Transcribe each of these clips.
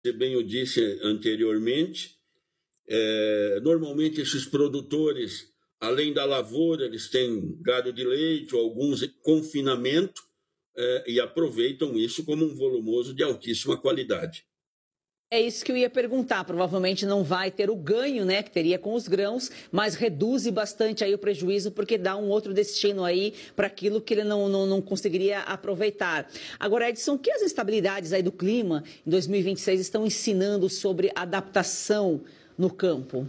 bem eu disse anteriormente, normalmente esses produtores, além da lavoura, eles têm gado de leite ou alguns confinamento e aproveitam isso como um volumoso de altíssima qualidade. É isso que eu ia perguntar. Provavelmente não vai ter o ganho, né, que teria com os grãos, mas reduz bastante aí o prejuízo, porque dá um outro destino aí para aquilo que ele não conseguiria aproveitar. Agora, Edson, o que as instabilidades aí do clima em 2026 estão ensinando sobre adaptação no campo?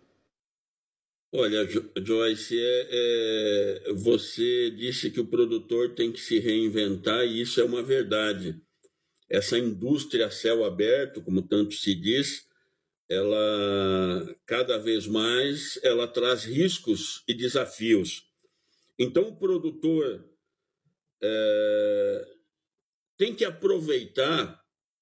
Olha, Joyce, você disse que o produtor tem que se reinventar e isso é uma verdade. Essa indústria a céu aberto, como tanto se diz, ela cada vez mais ela traz riscos e desafios. Então o produtor tem que aproveitar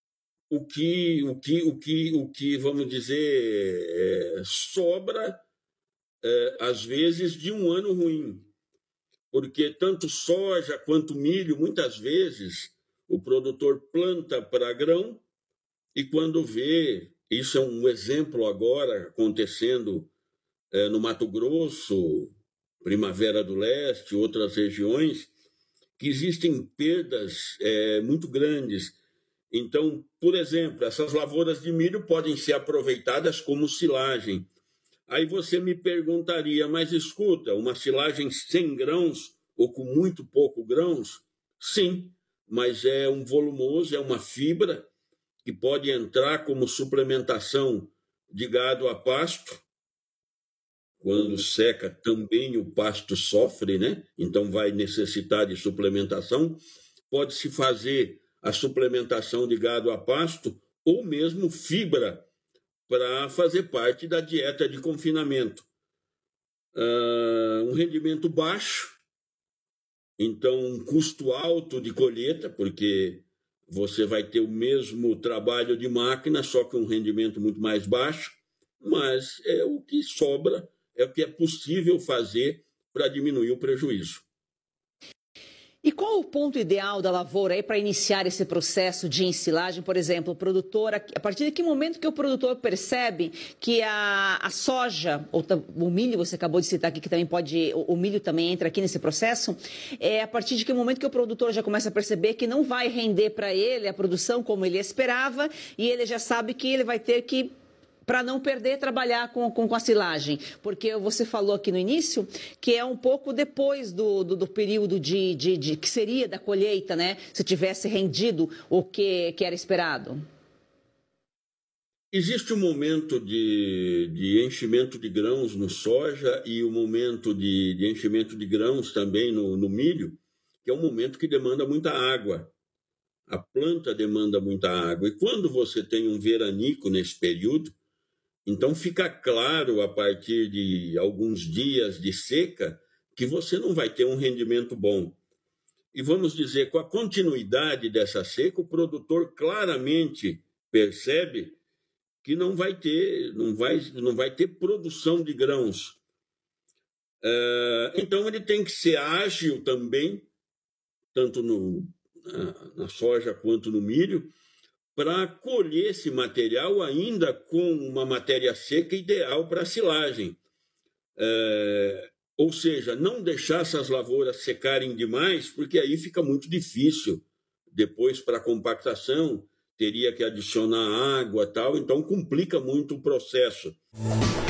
o que vamos dizer sobra às vezes de um ano ruim, porque tanto soja quanto milho muitas vezes o produtor planta para grão e quando vê, isso é um exemplo agora acontecendo no Mato Grosso, Primavera do Leste, outras regiões, que existem perdas muito grandes. Então, por exemplo, essas lavouras de milho podem ser aproveitadas como silagem. Aí você me perguntaria, mas escuta, uma silagem sem grãos ou com muito pouco grãos? Sim, mas é um volumoso, é uma fibra que pode entrar como suplementação de gado a pasto. Quando seca, também o pasto sofre, né? Então vai necessitar de suplementação. Pode-se fazer a suplementação de gado a pasto ou mesmo fibra para fazer parte da dieta de confinamento. Um rendimento baixo, então um custo alto de colheita, porque você vai ter o mesmo trabalho de máquina, só que um rendimento muito mais baixo, mas é o que sobra, é o que é possível fazer para diminuir o prejuízo. E qual o ponto ideal da lavoura aí para iniciar esse processo de ensilagem? Por exemplo, o produtor, a partir de que momento que o produtor percebe que a soja, ou o milho, você acabou de citar aqui, que também pode, o milho também entra aqui nesse processo, a partir de que momento que o produtor já começa a perceber que não vai render para ele a produção como ele esperava e ele já sabe que ele vai ter que, para não perder, trabalhar com a silagem. Porque você falou aqui no início que é um pouco depois do período que seria da colheita, né? Se tivesse rendido o que era esperado. Existe um momento de enchimento de grãos no soja e o momento de enchimento de grãos também no milho, que é um momento que demanda muita água. A planta demanda muita água. E quando você tem um veranico nesse período, então fica claro, a partir de alguns dias de seca, que você não vai ter um rendimento bom. E vamos dizer, com a continuidade dessa seca, o produtor claramente percebe que não vai ter produção de grãos. Então ele tem que ser ágil também, tanto na soja quanto no milho, para colher esse material ainda com uma matéria seca ideal para silagem. Ou seja, não deixar essas lavouras secarem demais, porque aí fica muito difícil. Depois, para a compactação, teria que adicionar água e tal, então complica muito o processo.